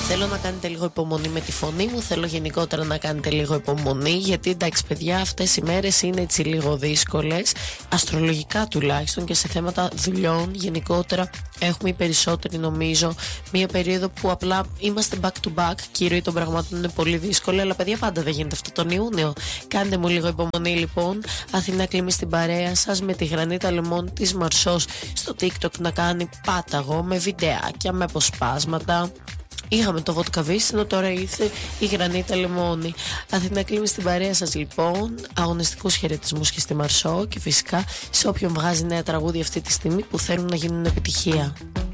Θέλω να κάνετε λίγο υπομονή με τη φωνή μου. Θέλω γενικότερα να κάνετε λίγο υπομονή. Γιατί εντάξει, παιδιά, αυτές οι μέρες είναι έτσι λίγο δύσκολες. Αστρολογικά τουλάχιστον και σε θέματα δουλειών. Γενικότερα έχουμε οι περισσότεροι, νομίζω, μία περίοδο που απλά είμαστε back to back. Και η ροή των πραγμάτων είναι πολύ δύσκολη. Αλλά παιδιά, πάντα δεν γίνεται αυτό τον Ιούνιο. Κάντε μου λίγο υπομονή, λοιπόν. Αθηνά Κλίμη στην παρέα σας με τη Γρανίτα Λεμόν της Μαρσός στο TikTok να κάνει πάταγο με βιντεάκια, με αποσπάσματα. Είχαμε το βοτκαβίστινο, τώρα ήρθε η Γρανίτα Λεμόνη. Αθηνά Κλίμη στην παρέα σας, λοιπόν. Αγωνιστικούς χαιρετισμούς και στη Μαρσό και φυσικά σε όποιον βγάζει νέα τραγούδια αυτή τη στιγμή που θέλουν να γίνουν επιτυχία.